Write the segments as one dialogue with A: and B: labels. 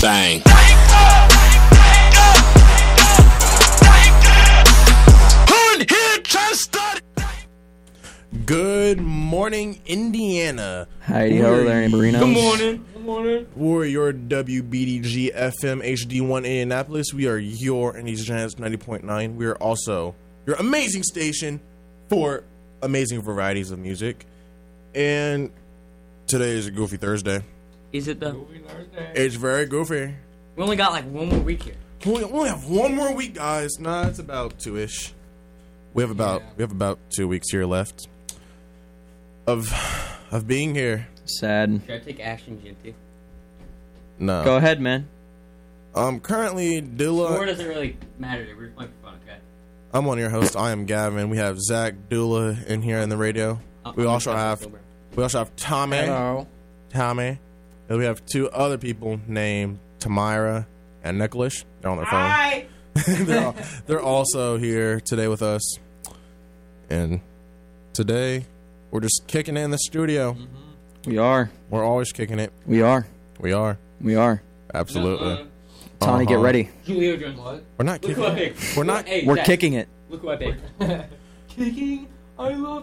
A: thing.
B: Good morning, Indiana.
C: Howdy, hello there, Marinos.
D: Good morning. Good morning.
B: We're your WBDG FM HD1 Indianapolis. We are your Indianapolis 90.9. We are also your amazing station for amazing varieties of music. And today is a Goofy Thursday.
D: Is it though?
E: Goofy Thursday.
B: It's very goofy.
D: We only got like one more week here.
B: We only have one more week, guys. Nah, it's about two-ish. We have about 2 weeks here left of being here.
C: Sad.
D: Should I take action, Jinty?
B: No.
C: Go ahead, man.
B: Currently,
D: Or
B: Dula.
D: doesn't really matter. We're just playing for fun, okay?
B: I'm one of your hosts. I am Gavin. We have Zach, Dula in here in the radio. We also have Tommy.
C: Hello.
B: Tommy. And we have two other people named Tamira and Nicholas. They're on their phone.
D: Hi.
B: They're also here today with us. And today, we're just kicking it in the studio.
C: We are.
B: We're always kicking it.
C: We are.
B: We are.
C: We are.
B: Absolutely.
C: Tony, get ready.
D: Julio Jones.
E: What?
B: We're not
D: Look
B: kicking
D: who I
B: it.
D: picked.
B: We're not.
D: Hey,
C: We're
D: Zach,
C: kicking it.
D: Look who I picked.
E: Kicking. I love.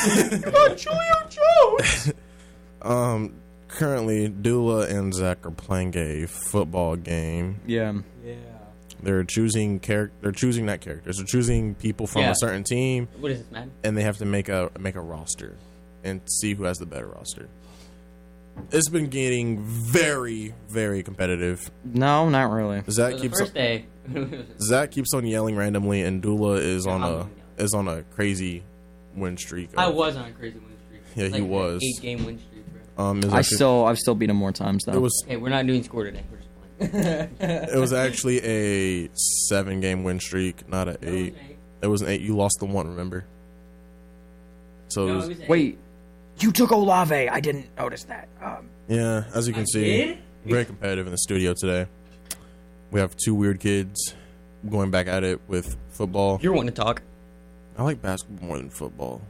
B: Currently, Dula and Zach are playing a football game.
C: Yeah.
E: Yeah.
B: They're choosing They're choosing not characters. They're choosing people from
D: Yeah.
B: a certain team,
D: What is this, man?
B: and they have to make a roster and see who has the better roster. It's been getting very, very competitive.
C: No, not really.
B: Zach
D: So the
B: keeps
D: first day.
B: Zach keeps on yelling randomly, and Dula is
D: Yeah,
B: on
D: I'm
B: on a crazy win streak.
D: I was on a crazy win streak.
B: Yeah,
D: It's
B: he
D: like
B: was.
D: an 8-game win streak, bro.
C: I've still beat him more times though.
B: It was
D: Okay, we're not doing score today. We're just playing.
B: it was actually a 7-game win streak, not an 8. It was an 8. You lost the one, remember? So
D: No,
B: it was,
D: it was 8.
C: Wait, you took Olave. I didn't notice that.
B: yeah, as you can see,
D: did?
B: very competitive in the studio today. We have two weird kids going back at it with football.
D: You're wanting to talk.
B: I like basketball more than football.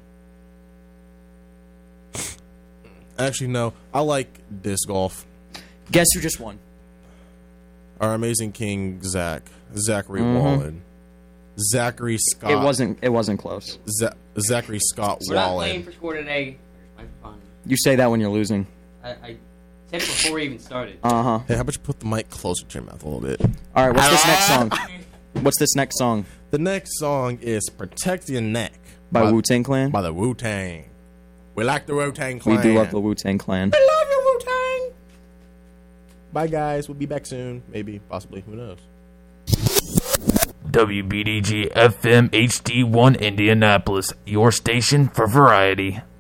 B: Actually, no. I like disc golf.
C: Guess who just won?
B: Our amazing king, Zachary Wallen. Zachary Scott.
C: It wasn't close.
B: Zachary Scott
D: We're not playing
B: Wallen.
D: for score today. We're just playing for fun.
C: You say that when you're losing.
D: I said it before we even started.
C: Uh huh.
B: Hey, how about you put the mic closer to your mouth a little bit?
C: All right. What's this next song? What's this next song?
B: The next song is Protect Your Neck
C: By Wu-Tang Clan.
B: by the Wu-Tang. We like the Wu-Tang Clan.
C: We do love the Wu-Tang Clan.
B: We love you, Wu-Tang. Bye, guys. We'll be back soon. Maybe, possibly. Who knows?
F: WBDG FM HD1 Indianapolis, your station for variety.